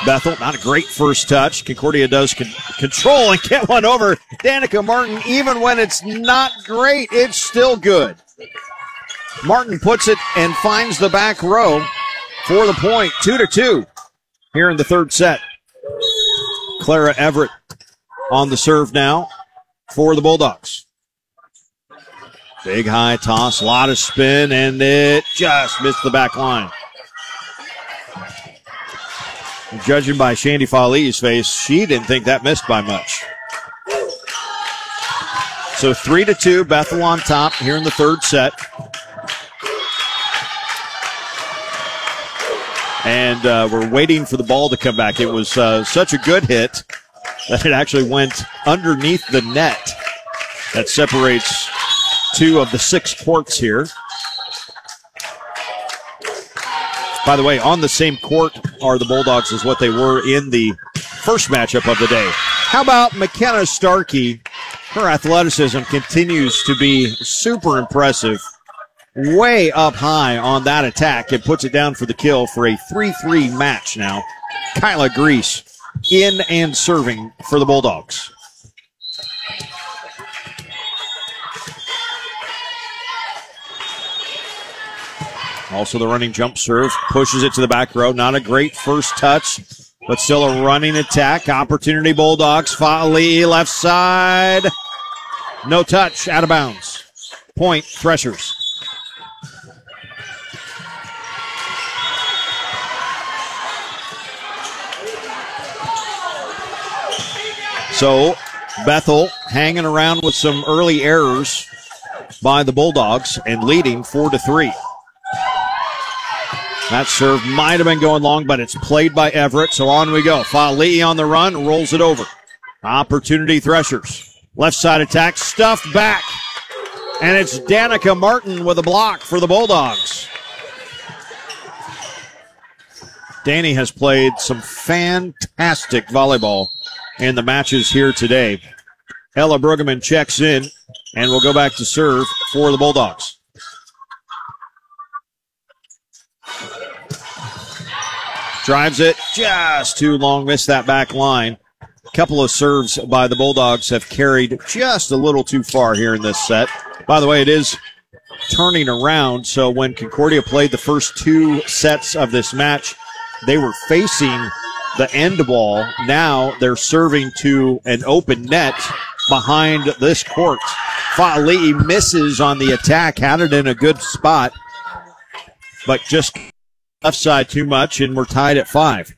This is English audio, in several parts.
Bethel, not a great first touch. Concordia does control and get one over Danica Martin. Even when it's not great, it's still good. Martin puts it and finds the back row for the point. 2-2 here in the third set. Clara Everett on the serve now for the Bulldogs. Big high toss, a lot of spin, and it just missed the back line. Judging by Shandy Fali's face, she didn't think that missed by much. So 3-2, Bethel on top here in the third set. And we're waiting for the ball to come back. It was such a good hit that it actually went underneath the net. That separates 2 of the 6 courts here. By the way, on the same court are the Bulldogs as what they were in the first matchup of the day. How about McKenna Starkey? Her athleticism continues to be super impressive. Way up high on that attack and puts it down for the kill for a 3-3 match now. Kyla Grease in and serving for the Bulldogs. Also the running jump serve, pushes it to the back row. Not a great first touch, but still a running attack. Opportunity Bulldogs. Fa'ali left side. No touch, out of bounds. Point, Threshers. So Bethel hanging around with some early errors by the Bulldogs and leading 4-3. That serve might have been going long, but it's played by Everett, so on we go. Fa'ali'i on the run, rolls it over. Opportunity Threshers. Left side attack, stuffed back. And it's Danica Martin with a block for the Bulldogs. Danny has played some fantastic volleyball in the matches here today. Ella Brueggemann checks in, and we'll go back to serve for the Bulldogs. Drives it just too long, missed that back line. A couple of serves by the Bulldogs have carried just a little too far here in this set. By the way, it is turning around, so when Concordia played the first 2 sets of this match, they were facing the end ball. Now they're serving to an open net behind this court. Fa'ali'i misses on the attack, had it in a good spot, but just left side too much, and we're tied at 5.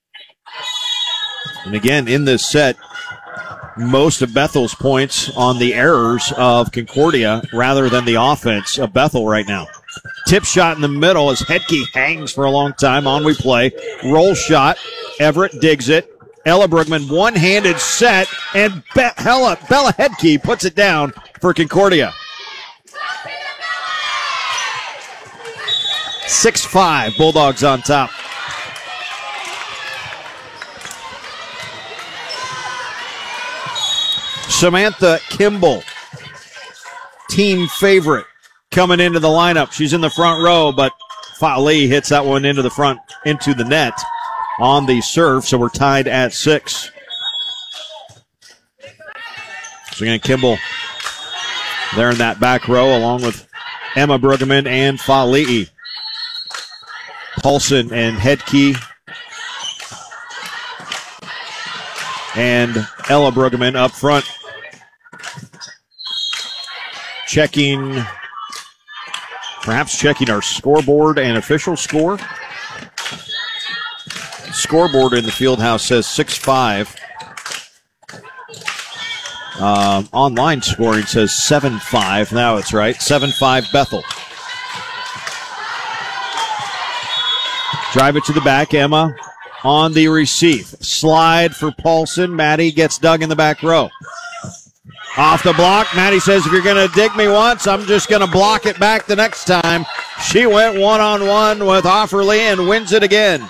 And again, in this set, most of Bethel's points on the errors of Concordia rather than the offense of Bethel right now. Tip shot in the middle as Hedke hangs for a long time. On we play. Roll shot. Everett digs it. Ella Brueggemann one-handed set, and Bella Hedke puts it down for Concordia. 6-5, Bulldogs on top. Samantha Kimball, team favorite, coming into the lineup. She's in the front row, but Fa'ali hits that one into the net on the serve, so we're tied at 6. So again, Kimball there in that back row, along with Emma Brueggemann and Fa'ali'i. Paulson and Hedke and Ella Brueggemann up front. Perhaps checking our scoreboard and official score. Scoreboard in the Fieldhouse says 6-5. Online scoring says 7-5. Now it's right. 7-5 Bethel. Drive it to the back. Emma on the receive. Slide for Paulson. Maddie gets dug in the back row. Off the block. Maddie says, if you're going to dig me once, I'm just going to block it back the next time. She went one-on-one with Offerly and wins it again.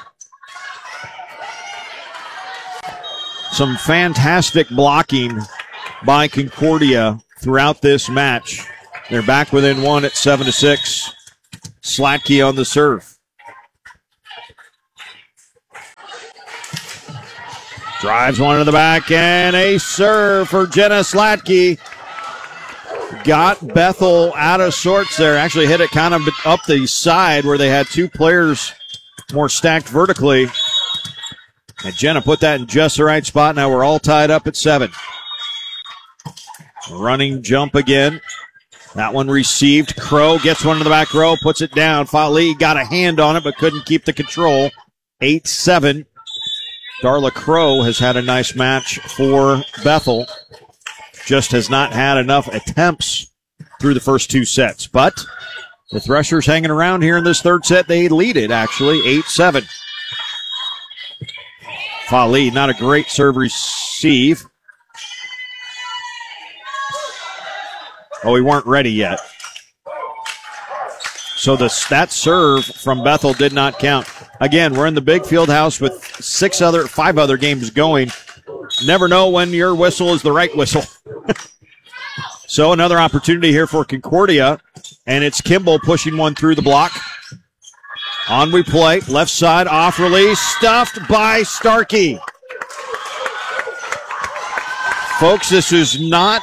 Some fantastic blocking by Concordia throughout this match. They're back within 1 at 7-6. Slatke on the serve. Drives one to the back and a serve for Jenna Slatke. Got Bethel out of sorts there. Actually hit it kind of up the side where they had two players more stacked vertically. And Jenna put that in just the right spot. Now we're all tied up at 7. Running jump again. That one received. Crow gets one to the back row, puts it down. Fali got a hand on it but couldn't keep the control. 8-7. Darla Crow has had a nice match for Bethel. Just has not had enough attempts through the first 2 sets. But the Threshers hanging around here in this third set. They lead it, actually, 8-7. Fali, not a great serve receive. Oh, we weren't ready yet. So that serve from Bethel did not count. Again, we're in the big field house with 5 other games going. Never know when your whistle is the right whistle. So another opportunity here for Concordia, and it's Kimball pushing one through the block. On we play, left side, off release, stuffed by Starkey. Folks, this is not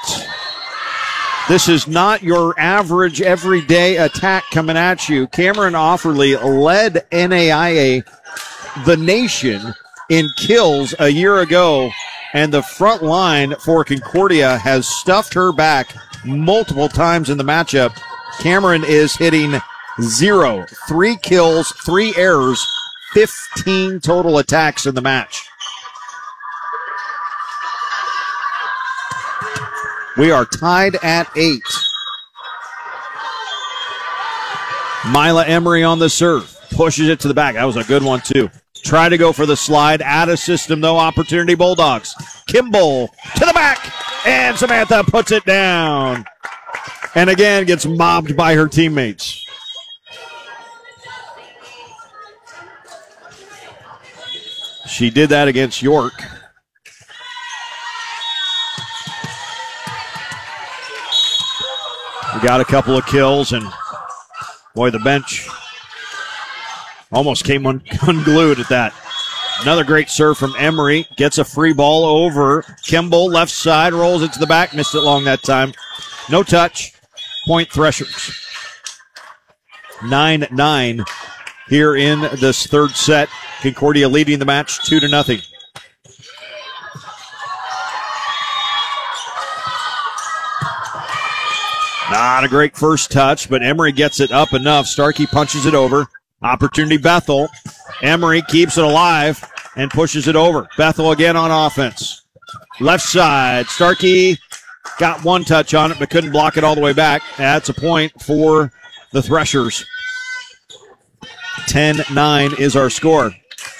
your average everyday attack coming at you. Cameron Offerly led NAIA, the nation, in kills a year ago, and the front line for Concordia has stuffed her back multiple times in the matchup. Cameron is hitting 0, 3 kills, 3 errors, 15 total attacks in the match. We are tied at 8. Mila Emery on the serve. Pushes it to the back. That was a good one, too. Try to go for the slide. Out of system, though. Opportunity Bulldogs. Kimball to the back. And Samantha puts it down. And again, gets mobbed by her teammates. She did that against York. We got a couple of kills, and boy, the bench almost came unglued at that. Another great serve from Emery. Gets a free ball over. Kimball, left side, rolls it to the back. Missed it long that time. No touch. Point Threshers. 9-9 here in this third set. Concordia leading the match 2-0. Not a great first touch, but Emery gets it up enough. Starkey punches it over. Opportunity Bethel. Emery keeps it alive and pushes it over. Bethel again on offense. Left side. Starkey got one touch on it, but couldn't block it all the way back. That's a point for the Threshers. 10-9 is our score.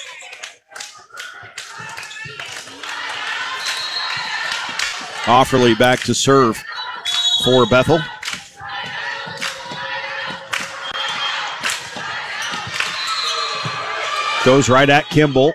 Offerly back to serve for Bethel. Goes right at Kimball.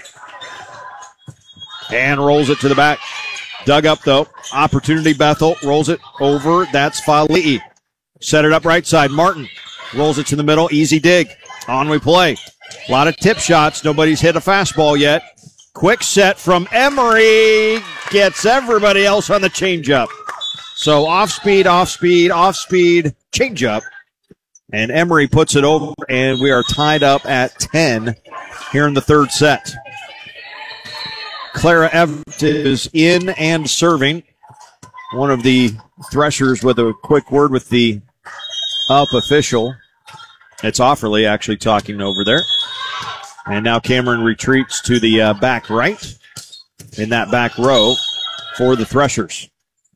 And rolls it to the back. Dug up, though. Opportunity Bethel. Rolls it over. That's Fali'i. Set it up right side. Martin rolls it to the middle. Easy dig. On we play. A lot of tip shots. Nobody's hit a fastball yet. Quick set from Emery. Gets everybody else on the changeup. So off speed, changeup. And Emery puts it over, and we are tied up at 10 here in the third set. Clara Evans is in and serving. One of the Threshers with a quick word with the up official. It's Offerly actually talking over there. And now Cameron retreats to the back right in that back row for the Threshers.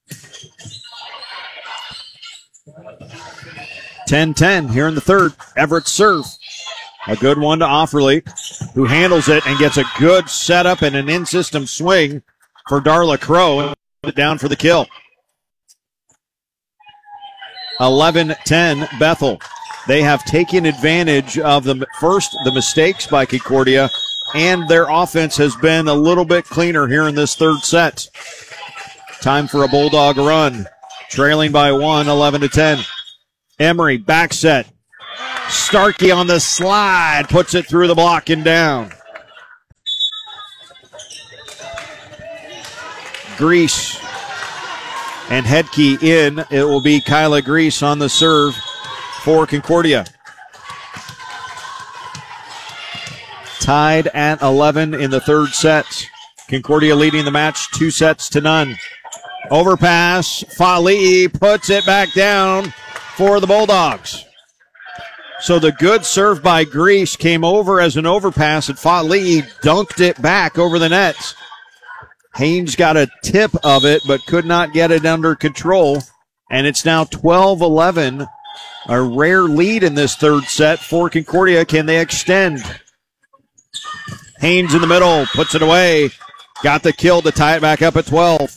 10-10 here in the third. Everett serve. A good one to Offerly, who handles it and gets a good setup and an in-system swing for Darla Crow. And put it down for the kill. 11-10 Bethel. They have taken advantage of the mistakes by Concordia, and their offense has been a little bit cleaner here in this third set. Time for a Bulldog run. Trailing by 1, 11-10. Emery, back set. Starkey on the slide, puts it through the block and down. Grease and Hedke in. It will be Kyla Grease on the serve for Concordia. Tied at 11 in the third set. Concordia leading the match 2-0. Overpass. Fali'i puts it back down for the Bulldogs. So the good serve by Grease came over as an overpass, and Fali'i dunked it back over the nets. Haynes got a tip of it, but could not get it under control. And it's now 12-11. A rare lead in this third set for Concordia. Can they extend? Haynes in the middle, puts it away. Got the kill to tie it back up at 12.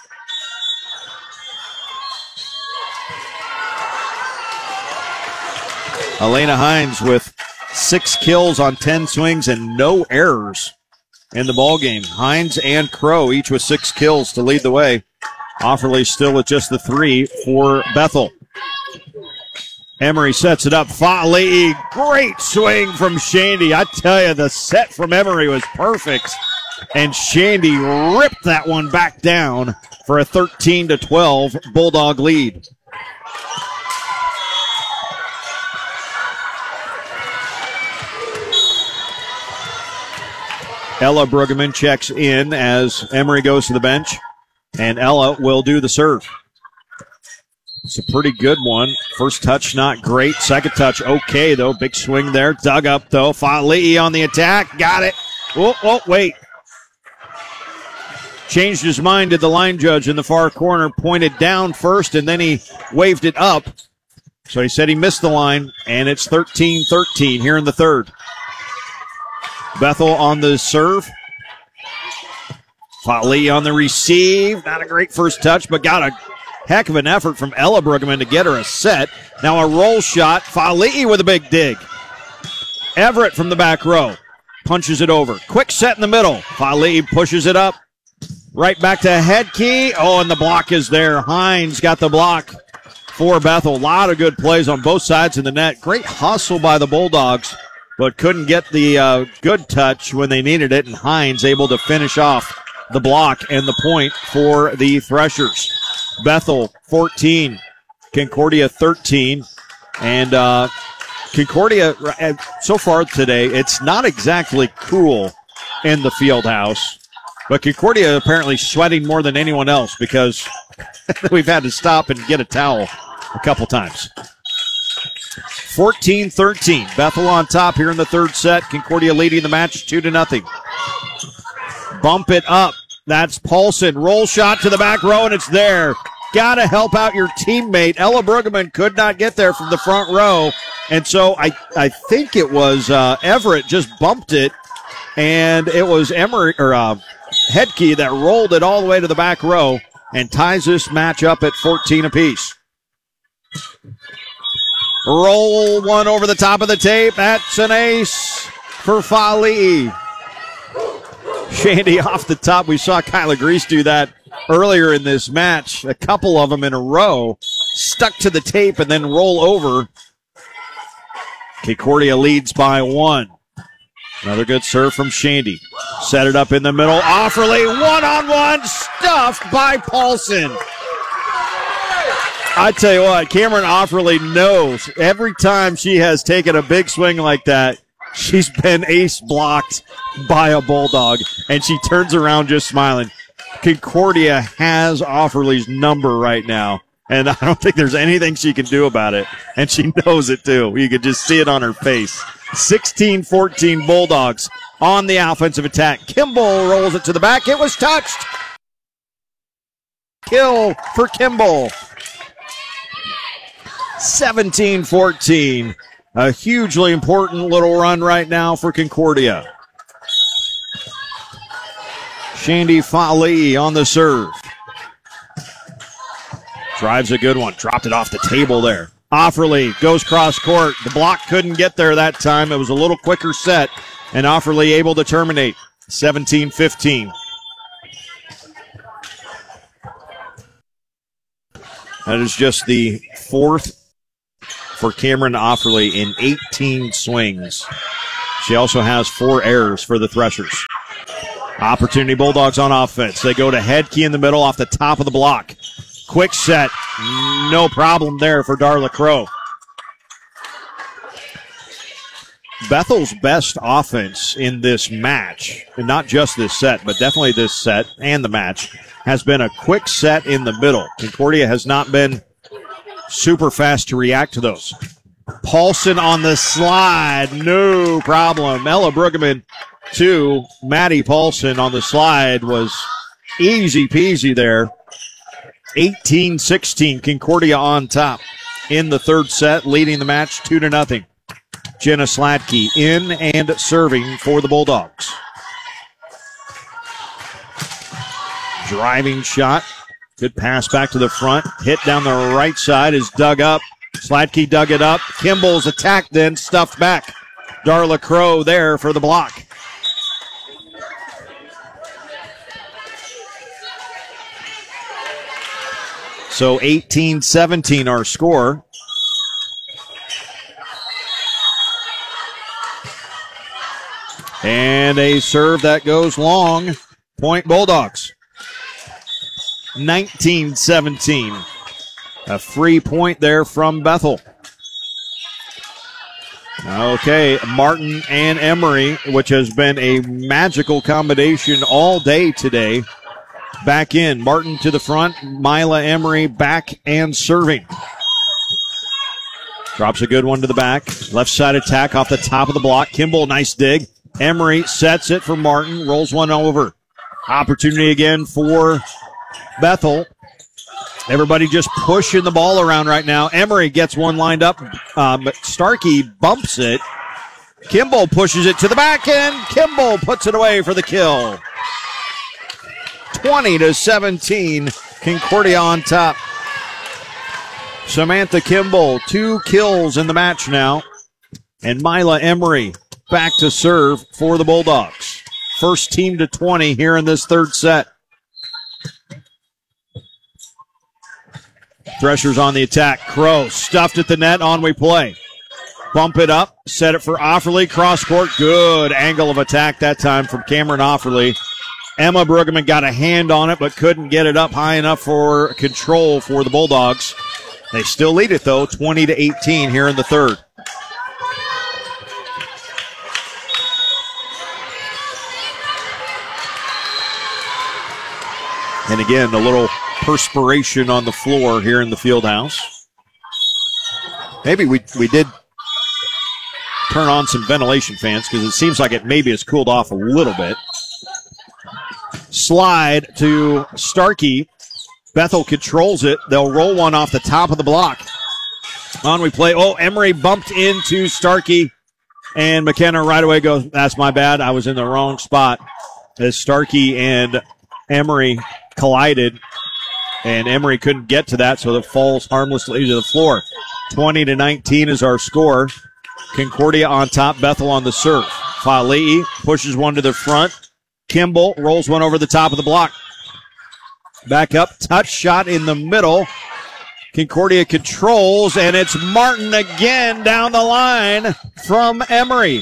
Elena Hines with 6 kills on 10 swings and no errors in the ballgame. Hines and Crow each with 6 kills to lead the way. Offerly still with just the 3 for Bethel. Emory sets it up. Fali'i, great swing from Shandy. I tell you, the set from Emory was perfect. And Shandy ripped that one back down for a 13-12 Bulldog lead. Ella Brueggemann checks in as Emory goes to the bench, and Ella will do the serve. It's a pretty good one. First touch, not great. Second touch, okay, though. Big swing there. Dug up, though. Fali'i on the attack. Got it. Oh, wait. Changed his mind, did the line judge in the far corner. Pointed down first, and then he waved it up. So he said he missed the line, and it's 13-13 here in the third. Bethel on the serve. Fali'i on the receive. Not a great first touch, but got a heck of an effort from Ella Brueggemann to get her a set. Now a roll shot. Fali'i with a big dig. Everett from the back row. Punches it over. Quick set in the middle. Fali'i pushes it up. Right back to Hedke. Oh, and the block is there. Hines got the block for Bethel. A lot of good plays on both sides of the net. Great hustle by the Bulldogs, but couldn't get the good touch when they needed it, and Hines able to finish off the block and the point for the Threshers. Bethel 14, Concordia 13, and Concordia, so far today, it's not exactly cool in the field house, but Concordia apparently sweating more than anyone else because we've had to stop and get a towel a couple times. 14-13. Bethel on top here in the third set. Concordia leading the match 2-0. Bump it up. That's Paulson. Roll shot to the back row, and it's there. Got to help out your teammate. Ella Brueggemann could not get there from the front row, and so I think it was Everett just bumped it, and it was Emory or Hedke that rolled it all the way to the back row and ties this match up at 14 apiece. Roll one over the top of the tape. That's an ace for Fali'i. Shandy off the top. We saw Kyla Grease do that earlier in this match. A couple of them in a row. Stuck to the tape and then roll over. Concordia leads by 1. Another good serve from Shandy. Set it up in the middle. Offerly one-on-one stuffed by Paulson. I tell you what, Cameron Offerly knows every time she has taken a big swing like that, she's been ace blocked by a Bulldog, and she turns around just smiling. Concordia has Offerly's number right now, and I don't think there's anything she can do about it, and she knows it too. You could just see it on her face. 16-14 Bulldogs on the offensive attack. Kimball rolls it to the back. It was touched. Kill for Kimball. 17-14. A hugely important little run right now for Concordia. Shandy Fali'i on the serve. Drives a good one. Dropped it off the table there. Offerly goes cross court. The block couldn't get there that time. It was a little quicker set, and Offerly able to terminate. 17-15. That is just the fourth for Cameron Offerly in 18 swings. She also has 4 errors for the Threshers. Opportunity Bulldogs on offense. They go to Hedke in the middle off the top of the block. Quick set. No problem there for Darla Crow. Bethel's best offense in this match, and not just this set, but definitely this set and the match, has been a quick set in the middle. Concordia has not been super fast to react to those. Paulson on the slide. No problem. Ella Brueggemann to Maddie Paulson on the slide was easy peasy there. 18-16, Concordia on top in the third set, leading the match 2-0. Jenna Sladke in and serving for the Bulldogs. Driving shot. Good pass back to the front. Hit down the right side is dug up. Sladke dug it up. Kimball's attack then stuffed back. Darla Crow there for the block. So 18-17 our score. And a serve that goes long. Point Bulldogs. 19-17. A free point there from Bethel. Okay, Martin and Emery, which has been a magical combination all day today. Back in. Martin to the front. Mila Emery back and serving. Drops a good one to the back. Left side attack off the top of the block. Kimball, nice dig. Emery sets it for Martin. Rolls one over. Opportunity again for Bethel. Everybody just pushing the ball around right now. Emery gets one lined up, but Starkey bumps it. Kimball pushes it to the back end. Kimball puts it away for the kill. 20-17, Concordia on top. Samantha Kimball, 2 kills in the match now. And Mila Emery back to serve for the Bulldogs. First team to 20 here in this third set. Threshers on the attack. Crow stuffed at the net. On we play. Bump it up. Set it for Offerly. Cross court. Good angle of attack that time from Cameron Offerly. Emma Brueggemann got a hand on it but couldn't get it up high enough for control for the Bulldogs. They still lead it though, 20-18 here in the third. And again, a little perspiration on the floor here in the field house. Maybe we did turn on some ventilation fans because it seems like it maybe has cooled off a little bit. Slide to Starkey. Bethel controls it. They'll roll one off the top of the block. On we play. Oh, Emery bumped into Starkey. And McKenna right away goes, that's my bad. I was in the wrong spot. As Starkey and Emery collided. And Emery couldn't get to that, so it falls harmlessly to the floor. 20-19 is our score. Concordia on top. Bethel on the serve. Fa'ali'i pushes one to the front. Kimball rolls one over the top of the block. Back up, touch shot in the middle. Concordia controls, and it's Martin again down the line from Emery.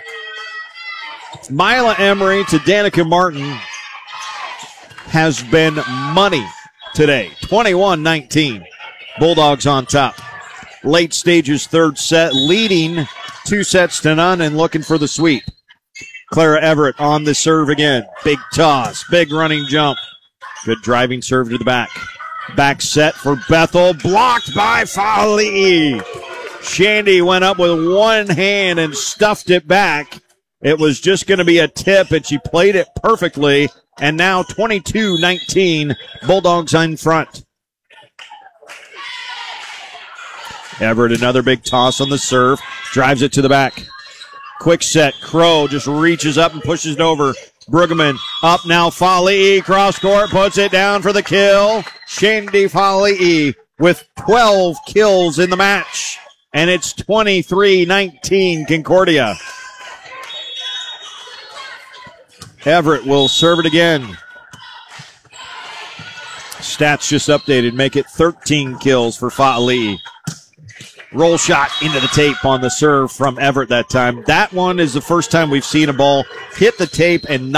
Mila Emery to Danica Martin has been money today. 21-19. Bulldogs on top. Late stages, third set, leading 2-0 and looking for the sweep. Clara Everett on the serve again. Big toss, big running jump. Good driving serve to the back. Back set for Bethel. Blocked by Fa'ali'i. Shandy went up with one hand and stuffed it back. It was just going to be a tip, and she played it perfectly. And now 22-19, Bulldogs in front. Everett, another big toss on the serve. Drives it to the back. Quick set. Crow just reaches up and pushes it over. Brueggemann up now. Fa'ali'i cross court puts it down for the kill. Shandy Fa'ali'i with 12 kills in the match. And it's 23-19 Concordia. Everett will serve it again. Stats just updated. Make it 13 kills for Fa'ali'i. Roll shot into the tape on the serve from Everett that time. That one is the first time we've seen a ball hit the tape and